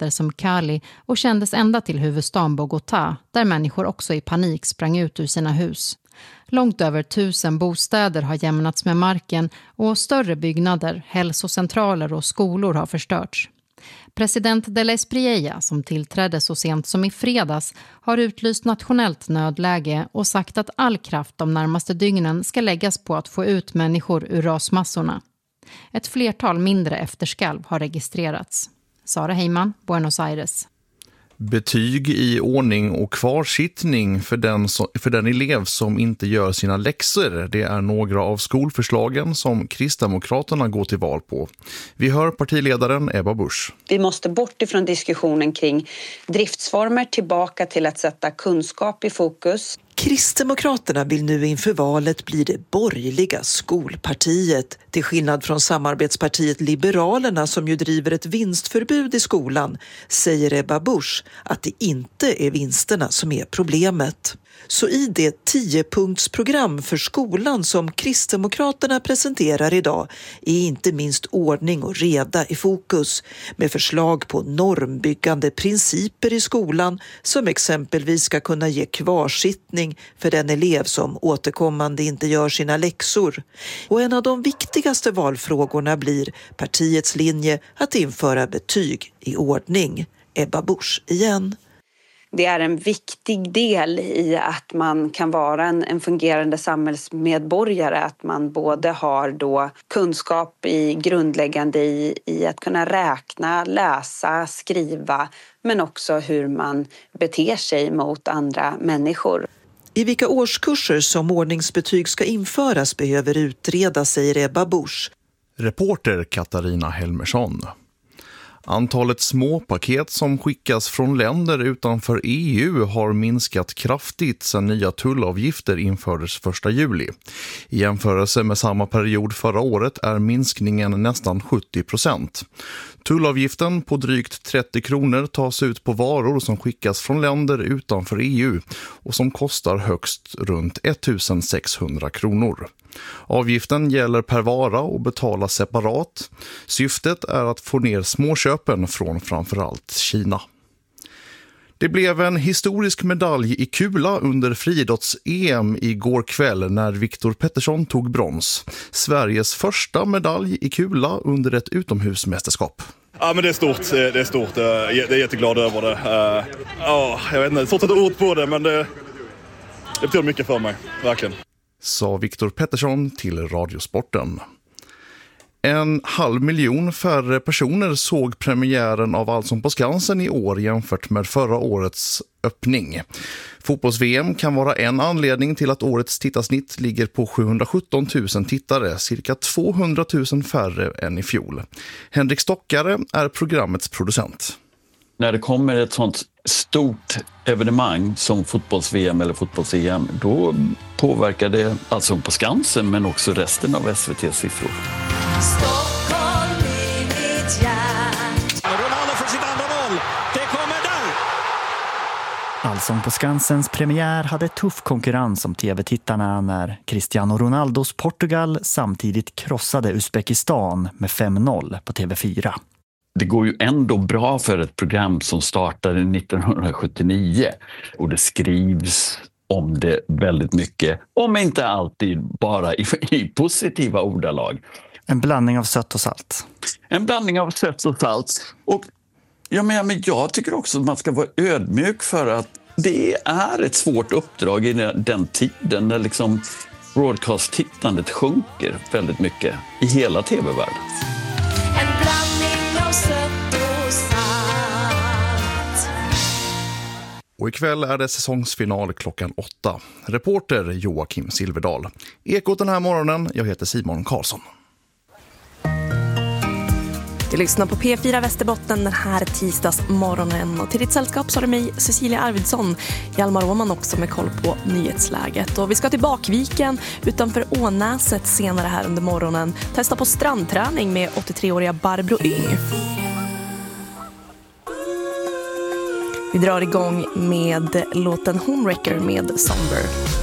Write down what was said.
städer som Cali och kändes ända till huvudstaden Bogotá, där människor också i panik sprang ut ur sina hus. Långt över 1000 bostäder har jämnats med marken och större byggnader, hälsocentraler och skolor har förstörts. President de la Espriella, som tillträdde så sent som i fredags, har utlyst nationellt nödläge och sagt att all kraft de närmaste dygnen ska läggas på att få ut människor ur rasmassorna. Ett flertal mindre efterskalv har registrerats. Sara Heiman, Buenos Aires. Betyg i ordning och kvarsittning för den elev som inte gör sina läxor. Det är några av skolförslagen som Kristdemokraterna går till val på. Vi hör partiledaren Ebba Busch. Vi måste bort ifrån diskussionen kring driftsformer tillbaka till att sätta kunskap i fokus. Kristdemokraterna vill nu inför valet bli det borgerliga skolpartiet. Till skillnad från samarbetspartiet Liberalerna som ju driver ett vinstförbud i skolan, säger Ebba Busch att det inte är vinsterna som är problemet. Så i det 10-punktsprogram för skolan som Kristdemokraterna presenterar idag är inte minst ordning och reda i fokus, med förslag på normbyggande principer i skolan som exempelvis ska kunna ge kvarsittning för den elev som återkommande inte gör sina läxor. Och en av de viktigaste valfrågorna blir partiets linje att införa betyg i ordning. Ebba Busch igen. Det är en viktig del i att man kan vara en fungerande samhällsmedborgare. Att man både har då kunskap i grundläggande i att kunna räkna, läsa, skriva, men också hur man beter sig mot andra människor. I vilka årskurser som ordningsbetyg ska införas behöver utredas, säger Ebba Busch. Reporter Katarina Helmersson. Antalet småpaket som skickas från länder utanför EU har minskat kraftigt sedan nya tullavgifter infördes 1 juli. I jämförelse med samma period förra året är minskningen nästan 70%. Tullavgiften på drygt 30 kronor tas ut på varor som skickas från länder utanför EU och som kostar högst runt 1600 kronor. Avgiften gäller per vara och betalas separat. Syftet är att få ner småköpen från framförallt Kina. Det blev en historisk medalj i kula under friidrotts-EM igår kväll när Viktor Pettersson tog brons. Sveriges första medalj i kula under ett utomhusmästerskap. Ja, men det är stort. Det är stort. Jag är jätteglad över det. Jag vet inte, det är svårt att ord på det, men det betyder mycket för mig, verkligen. Sa Viktor Pettersson till Radiosporten. 500 000 färre personer såg premiären av Allsång på Skansen i år jämfört med förra årets öppning. Fotbolls-VM kan vara en anledning till att årets tittarsnitt ligger på 717 000 tittare, cirka 200 000 färre än i fjol. Henrik Stockare är programmets producent. När det kommer ett sånt stort evenemang som fotbolls-VM eller fotbolls-EM, då påverkar det Allsång på Skansen men också resten av SVT:s siffror. Stockholm i mitt hjärta. Ronaldo för sitt andra mål. Det kommer där. Allsång på Skansens premiär hade tuff konkurrens om tv-tittarna när Cristiano Ronaldos Portugal samtidigt krossade Uzbekistan med 5-0 på TV4. Det går ju ändå bra för ett program som startade 1979 och det skrivs om det väldigt mycket, om inte alltid bara i positiva ordalag. En blandning av sött och salt. En blandning av sött och salt. Och men jag tycker också att man ska vara ödmjuk för att det är ett svårt uppdrag i den tiden när liksom broadcast-tittandet sjunker väldigt mycket i hela tv-världen. En blandning av sött och salt. Och ikväll är det säsongsfinal klockan 8. Reporter Joakim Silverdal. Ekot den här morgonen, jag heter Simon Karlsson. Du lyssnar på P4 Västerbotten den här tisdagsmorgonen. Och till ditt sällskap så har du mig, Cecilia Arvidsson, Hjalmar Åman också med koll på nyhetsläget. Och vi ska till Bakviken utanför Ånäset senare här under morgonen. Testa på strandträning med 83-åriga Barbro Yng. Vi drar igång med låten Homewrecker med Somber.